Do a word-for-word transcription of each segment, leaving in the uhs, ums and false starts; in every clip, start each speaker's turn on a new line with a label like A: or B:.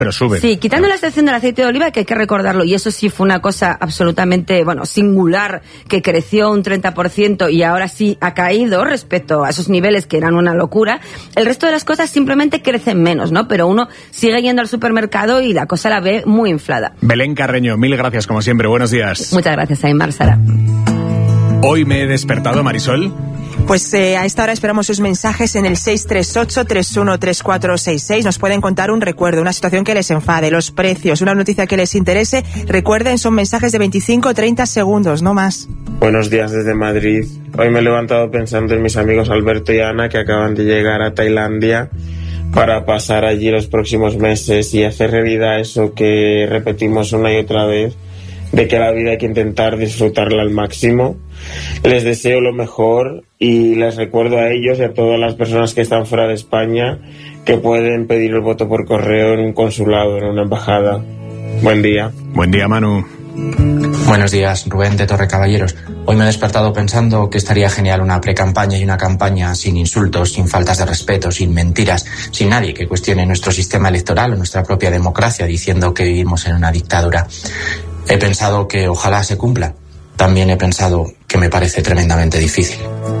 A: pero suben.
B: Sí, quitando la excepción del aceite de oliva, que hay que recordarlo, y eso sí fue una cosa absolutamente, bueno, singular, que creció un treinta por ciento y ahora sí ha caído respecto a esos niveles que eran una locura. El resto de las cosas simplemente crecen menos, ¿no? Pero uno sigue yendo al supermercado y la cosa la ve muy inflada.
A: Belén Carreño, mil gracias como siempre, buenos días.
B: Muchas gracias, Aymar, Sara.
A: Hoy me he despertado, Marisol.
C: Pues eh, a esta hora esperamos sus mensajes en el seis tres ocho, tres uno tres cuatro seis seis. Nos pueden contar un recuerdo, una situación que les enfade, los precios, una noticia que les interese. Recuerden, son mensajes de veinticinco o treinta segundos, no más.
D: Buenos días desde Madrid. Hoy me he levantado pensando en mis amigos Alberto y Ana, que acaban de llegar a Tailandia para pasar allí los próximos meses y hacer realidad eso que repetimos una y otra vez, de que la vida hay que intentar disfrutarla al máximo. Les deseo lo mejor y les recuerdo a ellos y a todas las personas que están fuera de España que pueden pedir el voto por correo en un consulado, en una embajada. Buen día.
A: Buen día, Manu.
E: Buenos días, Rubén de Torrecaballeros. Hoy me he despertado pensando que estaría genial una precampaña y una campaña sin insultos, sin faltas de respeto, sin mentiras, sin nadie que cuestione nuestro sistema electoral o nuestra propia democracia diciendo que vivimos en una dictadura. He pensado que ojalá se cumpla. También he pensado que me parece tremendamente difícil.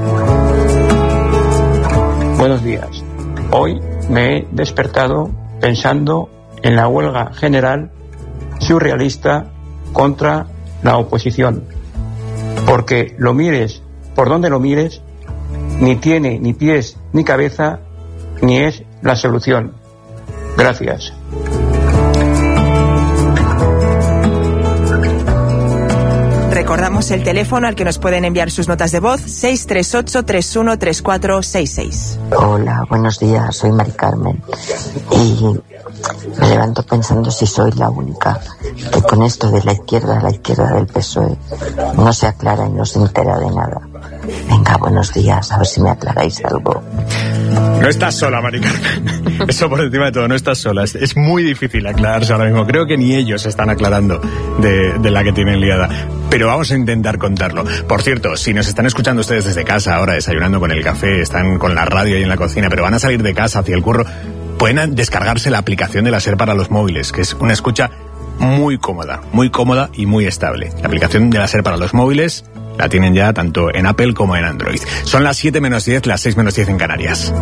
F: Buenos días. Hoy me he despertado pensando en la huelga general surrealista contra la oposición. Porque lo mires por donde lo mires, ni tiene ni pies ni cabeza, ni es la solución. Gracias.
C: Recordamos el teléfono al que nos pueden enviar sus notas de voz, seis tres ocho, tres uno tres cuatro seis seis.
G: Hola, buenos días, soy Mari Carmen y me levanto pensando si soy la única que con esto de la izquierda, la izquierda del P S O E no se aclara y no se entera de nada. Venga, buenos días, a ver si me aclaráis algo.
A: No estás sola, Mari Carmen. Eso por encima de todo, no estás sola. Es, es muy difícil aclararse ahora mismo. Creo que ni ellos están aclarando de, de la que tienen liada. Pero vamos a intentar contarlo. Por cierto, si nos están escuchando ustedes desde casa ahora, desayunando con el café, están con la radio ahí en la cocina, pero van a salir de casa hacia el curro, pueden descargarse la aplicación de la SER para los móviles, que es una escucha muy cómoda, muy cómoda y muy estable. La aplicación de la SER para los móviles la tienen ya tanto en Apple como en Android. Son las siete menos diez, las seis menos diez en Canarias.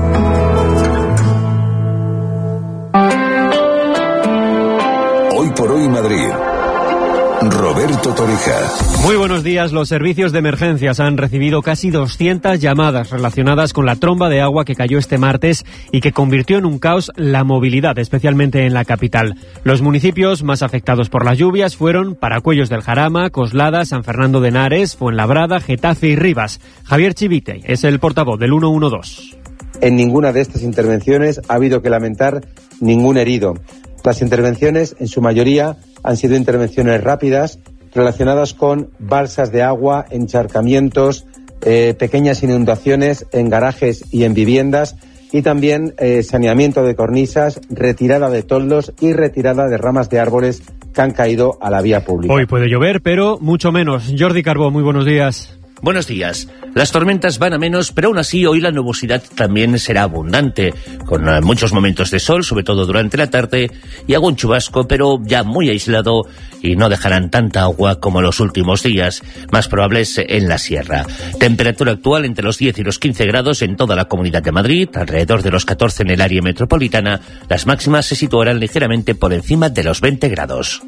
H: Hoy por hoy Madrid. Roberto Torija.
I: Muy buenos días. Los servicios de emergencias han recibido casi doscientas llamadas relacionadas con la tromba de agua que cayó este martes y que convirtió en un caos la movilidad, especialmente en la capital. Los municipios más afectados por las lluvias fueron Paracuellos del Jarama, Coslada, San Fernando de Henares, Fuenlabrada, Getafe y Rivas. Javier Chivite es el portavoz del ciento doce.
J: En ninguna de estas intervenciones ha habido que lamentar ningún herido. Las intervenciones, en su mayoría, han sido intervenciones rápidas relacionadas con balsas de agua, encharcamientos, eh, pequeñas inundaciones en garajes y en viviendas y también eh, saneamiento de cornisas, retirada de toldos y retirada de ramas de árboles que han caído a la vía pública.
I: Hoy puede llover, pero mucho menos. Jordi Carbó, muy buenos días.
K: Buenos días. Las tormentas van a menos, pero aún así hoy la nubosidad también será abundante, con muchos momentos de sol, sobre todo durante la tarde, y algún chubasco, pero ya muy aislado, y no dejarán tanta agua como los últimos días, más probables en la sierra. Temperatura actual entre los diez y los quince grados en toda la Comunidad de Madrid, alrededor de los catorce en el área metropolitana. Las máximas se situarán ligeramente por encima de los veinte grados.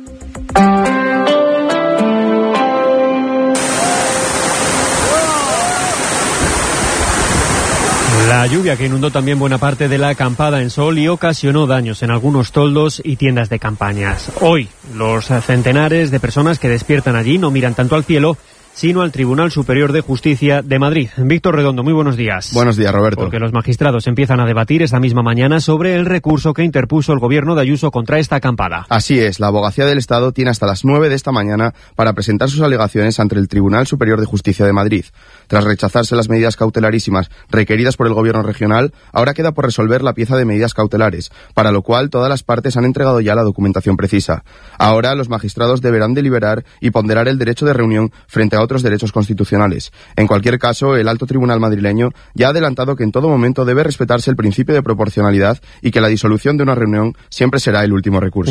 I: La lluvia que inundó también buena parte de la acampada en Sol y ocasionó daños en algunos toldos y tiendas de campañas. Hoy, los centenares de personas que despiertan allí no miran tanto al cielo, sino al Tribunal Superior de Justicia de Madrid. Víctor Redondo, muy buenos días.
L: Buenos días, Roberto.
I: Porque los magistrados empiezan a debatir esta misma mañana sobre el recurso que interpuso el gobierno de Ayuso contra esta acampada.
L: Así es, la Abogacía del Estado tiene hasta las nueve de esta mañana para presentar sus alegaciones ante el Tribunal Superior de Justicia de Madrid. Tras rechazarse las medidas cautelarísimas requeridas por el gobierno regional, ahora queda por resolver la pieza de medidas cautelares, para lo cual todas las partes han entregado ya la documentación precisa. Ahora los magistrados deberán deliberar y ponderar el derecho de reunión frente a a otros derechos constitucionales. En cualquier caso, el alto tribunal madrileño ya ha adelantado que en todo momento debe respetarse el principio de proporcionalidad y que la disolución de una reunión siempre será el último recurso.